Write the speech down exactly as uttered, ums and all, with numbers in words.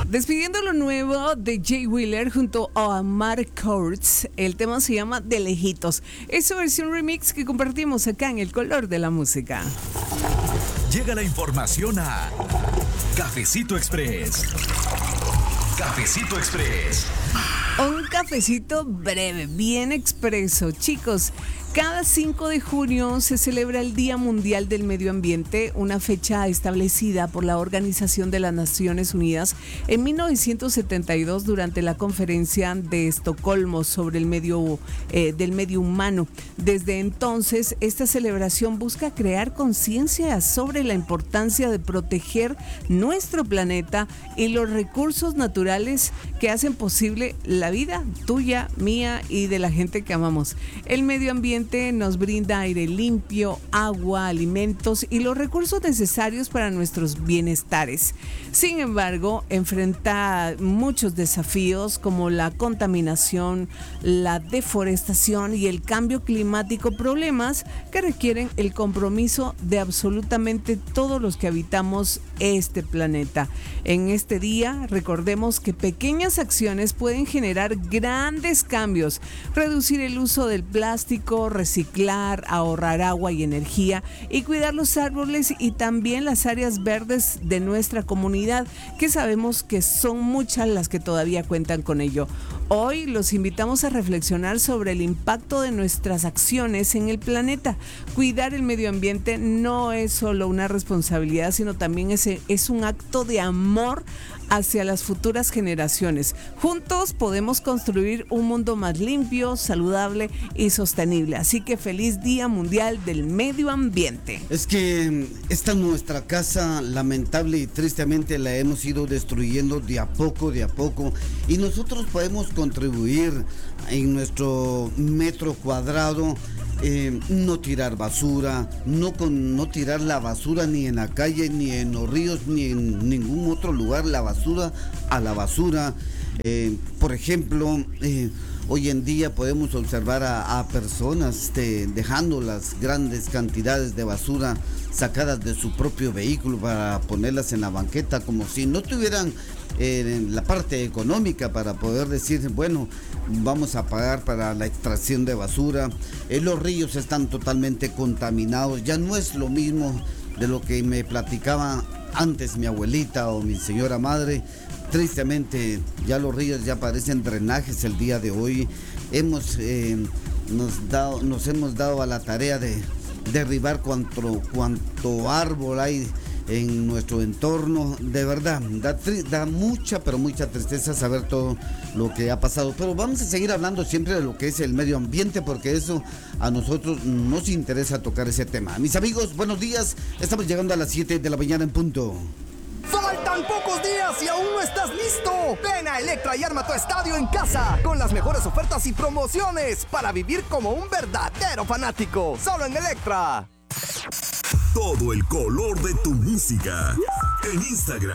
Despidiendo lo nuevo de Jay Wheeler junto a Omar Courtz, el tema se llama De Lejitos. Es su versión remix que compartimos acá en El Color de la Música. Llega la información a Cafecito Express. Cafecito Express. Un cafecito breve, bien expreso. Chicos, cada cinco de junio se celebra el Día Mundial del Medio Ambiente, una fecha establecida por la Organización de las Naciones Unidas en mil novecientos setenta y dos durante la Conferencia de Estocolmo sobre el medio eh, del medio humano. Desde entonces, esta celebración busca crear conciencia sobre la importancia de proteger nuestro planeta y los recursos naturales que hacen posible la vida tuya, mía y de la gente que amamos. El medio ambiente nos brinda aire limpio, agua, alimentos y los recursos necesarios para nuestros bienestares. Sin embargo, enfrenta muchos desafíos como la contaminación, la deforestación y el cambio climático, problemas que requieren el compromiso de absolutamente todos los que habitamos este planeta. En este día, recordemos que pequeñas acciones pueden generar grandes cambios. Reducir el uso del plástico, reciclar, ahorrar agua y energía y cuidar los árboles y también las áreas verdes de nuestra comunidad, que sabemos que son muchas las que todavía cuentan con ello. Hoy los invitamos a reflexionar sobre el impacto de nuestras acciones en el planeta. Cuidar el medio ambiente no es solo una responsabilidad, sino también es, es un acto de amor hacia las futuras generaciones. Juntos podemos construir un mundo más limpio, saludable y sostenible. Así que feliz Día Mundial del Medio Ambiente. Es que esta nuestra casa, lamentable y tristemente, la hemos ido destruyendo de a poco, de a poco. Y nosotros podemos contribuir en nuestro metro cuadrado. Eh, no tirar basura, no, con, no tirar la basura ni en la calle, ni en los ríos, ni en ningún otro lugar, la basura a la basura. Eh, por ejemplo, eh, hoy en día podemos observar a, a personas de, dejando las grandes cantidades de basura sacadas de su propio vehículo para ponerlas en la banqueta, como si no tuvieran eh, la parte económica para poder decir, bueno, vamos a pagar para la extracción de basura. Eh, los ríos están totalmente contaminados, ya no es lo mismo de lo que me platicaba antes mi abuelita o mi señora madre. Tristemente ya los ríos ya parecen drenajes el día de hoy. Hemos, eh, nos, dado, nos hemos dado a la tarea de derribar cuanto, cuanto árbol hay en nuestro entorno. De verdad, da, da mucha, pero mucha tristeza saber todo lo que ha pasado. Pero vamos a seguir hablando siempre de lo que es el medio ambiente, porque eso a nosotros nos interesa tocar ese tema. Mis amigos, buenos días. Estamos llegando a las siete de la mañana en punto. Faltan pocos días y aún no estás listo. Ven a Electra y arma tu estadio en casa con las mejores ofertas y promociones para vivir como un verdadero fanático. Solo en Electra. Todo el color de tu música en Instagram,